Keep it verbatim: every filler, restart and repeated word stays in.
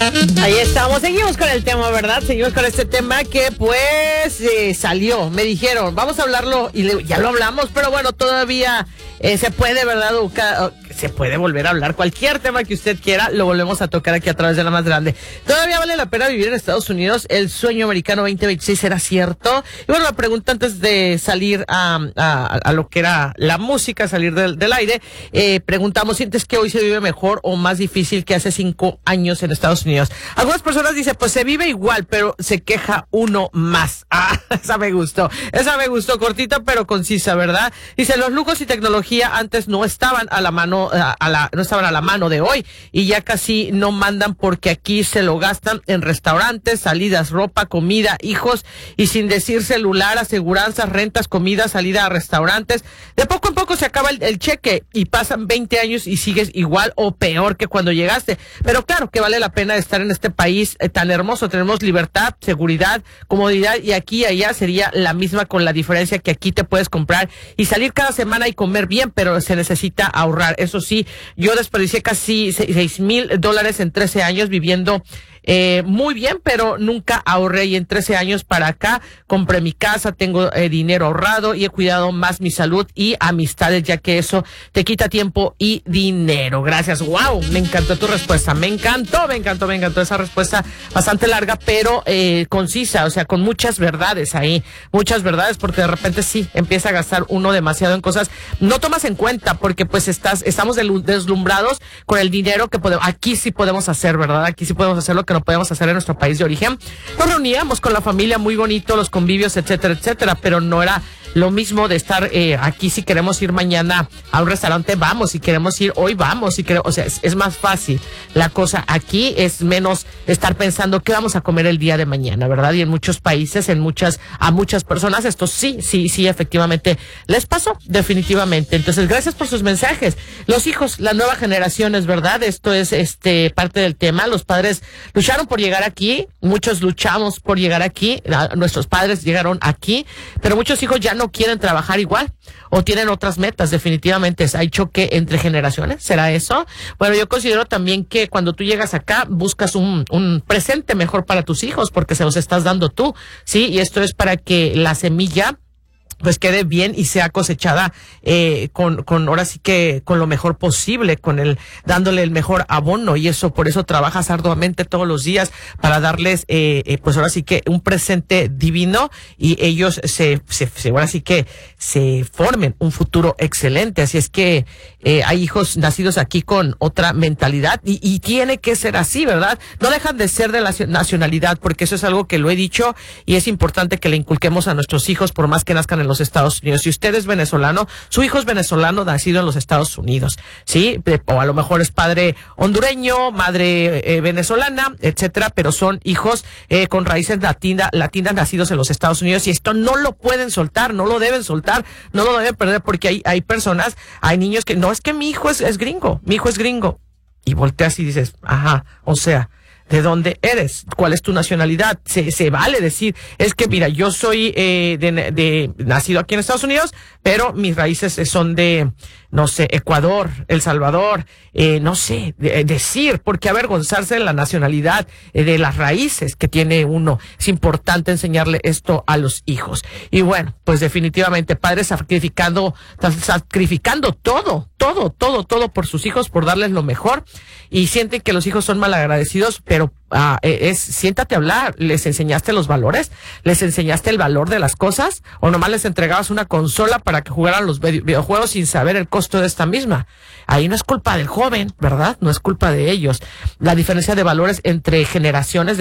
Ahí estamos, seguimos con el tema, ¿verdad? Seguimos con este tema que pues eh, salió, me dijeron, vamos a hablarlo y le, ya lo hablamos, pero bueno, todavía eh, se puede, ¿verdad? Se puede volver a hablar cualquier tema que usted quiera, lo volvemos a tocar aquí a través de La Más Grande. ¿Todavía vale la pena vivir en Estados Unidos? El sueño americano veinte veintiséis, ¿era cierto? Y bueno, la pregunta antes de salir a, a, a lo que era la música, salir del, del aire, eh, preguntamos, ¿sientes que hoy se vive mejor o más difícil que hace cinco años en Estados Unidos? Algunas personas dicen, pues se vive igual, pero se queja uno más. Ah, esa me gustó, esa me gustó, cortita pero concisa, ¿verdad? Dice, los lujos y tecnología antes no estaban a la mano, a, a la, no estaban a la mano de hoy, y ya casi no mandan porque aquí se lo gastan en restaurantes, salidas, ropa, comida, hijos, y sin decir celular, aseguranzas, rentas, comida, salida a restaurantes. De poco en poco se acaba el, el cheque y pasan veinte años y sigues igual o peor que cuando llegaste. Pero claro que vale la pena estar en este país eh, tan hermoso. Tenemos libertad, seguridad, comodidad, y aquí y allá sería la misma, con la diferencia que aquí te puedes comprar y salir cada semana y comer bien, pero se necesita ahorrar. Eso sí, yo desperdicié casi seis mil dólares en trece años viviendo Eh, muy bien, pero nunca ahorré, y en trece años para acá compré mi casa, tengo eh, dinero ahorrado y he cuidado más mi salud y amistades, ya que eso te quita tiempo y dinero. Gracias. Wow, me encantó tu respuesta, me encantó, me encantó, me encantó esa respuesta, bastante larga, pero eh, concisa, o sea, con muchas verdades ahí, muchas verdades, porque de repente sí, empieza a gastar uno demasiado en cosas, no tomas en cuenta, porque pues estás, estamos deslumbrados con el dinero que podemos, aquí sí podemos hacer, ¿verdad? Aquí sí podemos hacer lo que no podemos hacer en nuestro país de origen. Nos reuníamos con la familia, muy bonito, los convivios, etcétera, etcétera, pero no era lo mismo de estar eh, aquí. Si queremos ir mañana a un restaurante, vamos. Si queremos ir hoy, vamos. Si queremos, o sea, es, es más fácil la cosa. Aquí es menos estar pensando qué vamos a comer el día de mañana, ¿verdad? Y en muchos países, en muchas, a muchas personas, esto sí, sí, sí, efectivamente les pasó, definitivamente. Entonces, gracias por sus mensajes. Los hijos, las nuevas generaciones, ¿verdad? Esto es este parte del tema. Los padres lucharon por llegar aquí, muchos luchamos por llegar aquí, nuestros padres llegaron aquí, pero muchos hijos ya no quieren trabajar igual o tienen otras metas. Definitivamente hay choque entre generaciones. ¿Será eso? Bueno, yo considero también que cuando tú llegas acá buscas un, un presente mejor para tus hijos, porque se los estás dando tú, ¿sí? Y esto es para que la semilla pues quede bien y sea cosechada eh, con, con, ahora sí que con lo mejor posible, con el, dándole el mejor abono, y eso, por eso trabajas arduamente todos los días para darles, eh, eh, pues ahora sí que un presente divino, y ellos se, se, se, ahora sí que se formen un futuro excelente. Así es que eh, hay hijos nacidos aquí con otra mentalidad, y, y tiene que ser así, ¿verdad? No dejan de ser de la nacionalidad, porque eso es algo que lo he dicho, y es importante que le inculquemos a nuestros hijos, por más que nazcan en los Estados Unidos. Si usted es venezolano, su hijo es venezolano nacido en los Estados Unidos, ¿sí? O a lo mejor es padre hondureño, madre eh, venezolana, etcétera, pero son hijos eh, con raíces latina, latinas nacidos en los Estados Unidos, y esto no lo pueden soltar, no lo deben soltar, no lo deben perder, porque hay, hay personas, hay niños que, no, es que mi hijo es, es gringo, mi hijo es gringo, y volteas y dices, ajá, o sea, ¿de dónde eres? ¿Cuál es tu nacionalidad? Se, se vale decir, es que mira, yo soy eh, de, de nacido aquí en Estados Unidos, pero mis raíces son de, no sé, Ecuador, El Salvador, eh, no sé, de, decir, porque avergonzarse de la nacionalidad, eh, de las raíces que tiene uno. Es importante enseñarle esto a los hijos. Y bueno, pues definitivamente padres sacrificando, sacrificando todo, todo, todo, todo por sus hijos, por darles lo mejor, y sienten que los hijos son malagradecidos, pero ah, es, siéntate a hablar. ¿Les enseñaste los valores? ¿Les enseñaste el valor de las cosas? ¿O nomás les entregabas una consola para que jugaran los videojuegos sin saber el costo de esta misma? Ahí no es culpa del joven, ¿verdad? No es culpa de ellos. La diferencia de valores entre generaciones